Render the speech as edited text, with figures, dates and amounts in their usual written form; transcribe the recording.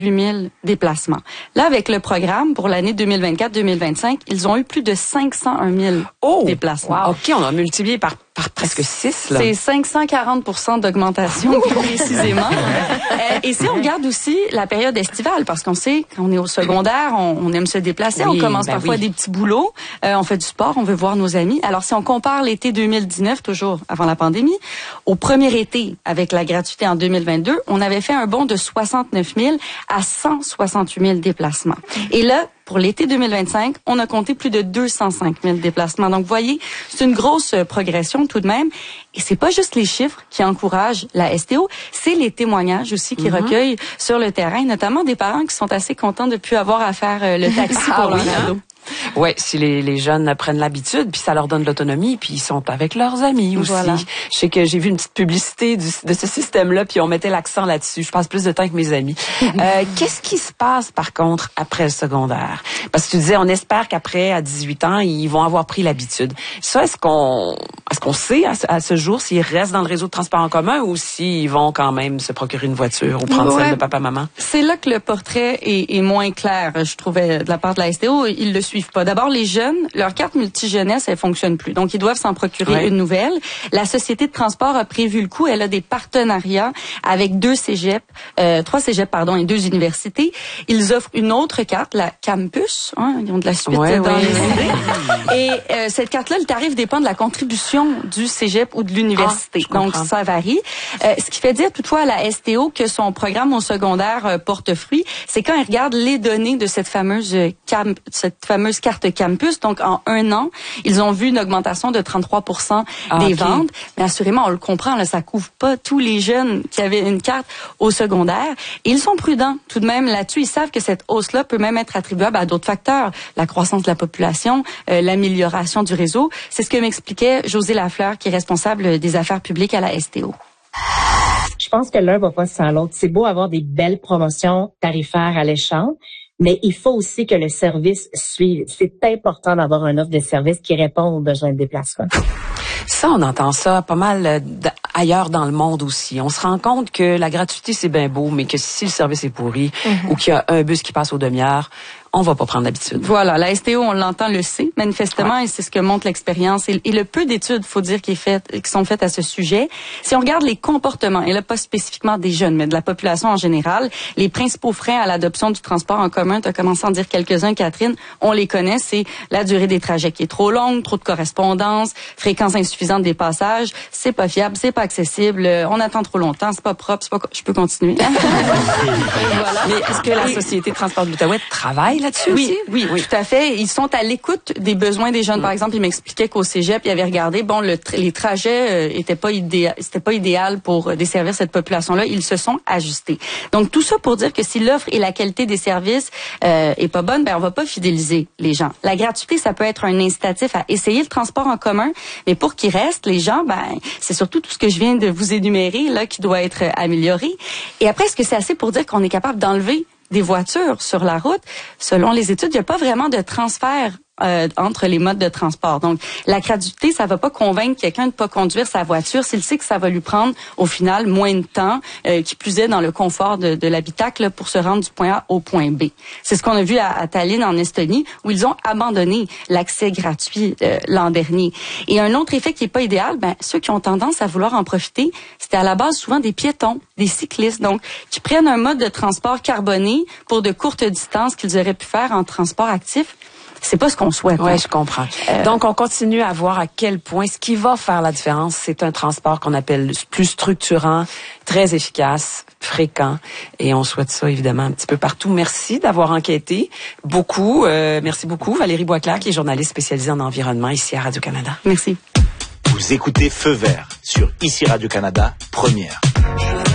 000 déplacements. Là, avec le programme pour l'année 2024-2025, ils ont eu plus de 501 000 déplacements. Wow. OK, on a multiplié par presque 6. Là. C'est 540% d'augmentation, plus précisément. Et si on regarde aussi la période estivale, parce qu'on sait, quand on est au secondaire, on aime se déplacer, on commence parfois des petits boulots, on fait du sport, on veut voir nos amis. Alors, si on compare l'été 2019, toujours avant la pandémie, au premier été, avec la gratuité en 2022, on avait fait un bond de 69 000 à 168 000 déplacements. Et là, pour l'été 2025, on a compté plus de 205 000 déplacements. Donc, vous voyez, c'est une grosse progression tout de même. Et c'est pas juste les chiffres qui encouragent la STO, c'est les témoignages aussi qui recueillent sur le terrain, notamment des parents qui sont assez contents de plus avoir à faire le taxi pour leur ado. Oui, si les jeunes prennent l'habitude, puis ça leur donne l'autonomie, puis ils sont avec leurs amis aussi. Voilà. Je sais que j'ai vu une petite publicité de ce système-là, puis on mettait l'accent là-dessus. Je passe plus de temps avec mes amis. Qu'est-ce qui se passe, par contre, après le secondaire? Parce que tu disais, on espère qu'après, à 18 ans, ils vont avoir pris l'habitude. Ça, est-ce qu'on sait à ce jour s'ils restent dans le réseau de transport en commun ou s'ils vont quand même se procurer une voiture ou prendre celle de papa-maman? C'est là que le portrait est moins clair, je trouvais, de la part de la STO. Ils le suivent pas. D'abord, les jeunes, leur carte multijeunesse, elle fonctionne plus. Donc, ils doivent s'en procurer une nouvelle. La Société de transport a prévu le coup. Elle a des partenariats avec 3 cégeps, et 2 universités. Ils offrent une autre carte, la Campus. Ils ont de la suite dans les idées. Et cette carte-là, le tarif dépend de la contribution du cégep ou de l'université. Donc, ça varie. Ce qui fait dire toutefois à la STO que son programme au secondaire porte fruit, c'est quand ils regardent les données de cette fameuse carte Campus. Donc, en 1 an, ils ont vu une augmentation de 33% des ventes. Mais assurément, on le comprend, là, ça couvre pas tous les jeunes qui avaient une carte au secondaire. Et ils sont prudents tout de même là-dessus. Ils savent que cette hausse-là peut même être attribuable à d'autres facteurs. La croissance de la population, l'amélioration du réseau. C'est ce que m'expliquait José Lafleur, qui est responsable des affaires publiques à la STO. Je pense que l'un va pas sans l'autre. C'est beau avoir des belles promotions tarifaires alléchantes, mais il faut aussi que le service suive. C'est important d'avoir une offre de service qui répond aux besoins de déplacement. Ça, on entend ça pas mal ailleurs dans le monde aussi. On se rend compte que la gratuité, c'est bien beau, mais que si le service est pourri ou qu'il y a un bus qui passe aux demi-heures, on va pas prendre l'habitude. Voilà, la STO, on l'entend, le sait, manifestement, et c'est ce que montre l'expérience. Et le peu d'études, faut dire, qui sont faites à ce sujet. Si on regarde les comportements, et là, pas spécifiquement des jeunes, mais de la population en général, les principaux freins à l'adoption du transport en commun, tu as commencé à en dire quelques-uns, Catherine, on les connaît, c'est la durée des trajets qui est trop longue, trop de correspondance, fréquence insuffisante des passages, c'est pas fiable, c'est pas accessible, on attend trop longtemps, c'est pas propre, je peux continuer. Voilà. Mais est-ce que la Société de transport de l'Outaouais travaille là-dessus aussi? Oui, tout à fait. Ils sont à l'écoute des besoins des jeunes. Par exemple, ils m'expliquaient qu'au cégep, ils avaient regardé, les trajets c'était pas idéal pour desservir cette population-là. Ils se sont ajustés. Donc, tout ça pour dire que si l'offre et la qualité des services est pas bonne, on va pas fidéliser les gens. La gratuité, ça peut être un incitatif à essayer le transport en commun, mais pour qu'il reste, les gens, c'est surtout tout ce que je viens de vous énumérer, là, qui doit être amélioré. Et après, est-ce que c'est assez pour dire qu'on est capable d'enlever des voitures sur la route? Selon les études, il n'y a pas vraiment de transfert entre les modes de transport. Donc, la gratuité, ça va pas convaincre quelqu'un de pas conduire sa voiture s'il sait que ça va lui prendre, au final, moins de temps, qui plus est dans le confort de l'habitacle pour se rendre du point A au point B. C'est ce qu'on a vu à Tallinn, en Estonie, où ils ont abandonné l'accès gratuit l'an dernier. Et un autre effet qui est pas idéal, ceux qui ont tendance à vouloir en profiter, c'était à la base souvent des piétons, des cyclistes, donc qui prennent un mode de transport carboné pour de courtes distances qu'ils auraient pu faire en transport actif. C'est pas ce qu'on souhaite. Oui, je comprends. Donc, on continue à voir à quel point ce qui va faire la différence, c'est un transport qu'on appelle plus structurant, très efficace, fréquent. Et on souhaite ça, évidemment, un petit peu partout. Merci d'avoir enquêté beaucoup. Merci beaucoup, Valérie Boisclair, qui est journaliste spécialisée en environnement ici à Radio-Canada. Merci. Vous écoutez Feu vert sur ici Radio-Canada, première.